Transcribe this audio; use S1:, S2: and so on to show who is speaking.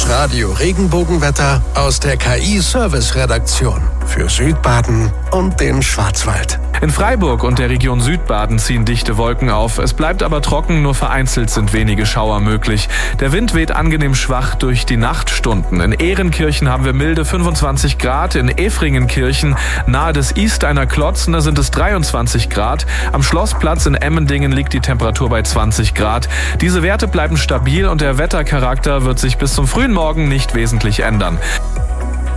S1: Das Radio Regenbogenwetter aus der KI-Service-Redaktion für Südbaden und den Schwarzwald.
S2: In Freiburg und der Region Südbaden ziehen dichte Wolken auf. Es bleibt aber trocken, nur vereinzelt sind wenige Schauer möglich. Der Wind weht angenehm schwach durch die Nachtstunden. In Ehrenkirchen haben wir milde 25 Grad, in Efringenkirchen nahe des Isteiner Klotzen, da sind es 23 Grad. Am Schlossplatz in Emmendingen liegt die Temperatur bei 20 Grad. Diese Werte bleiben stabil und der Wettercharakter wird sich bis zum frühen Morgen nicht wesentlich ändern.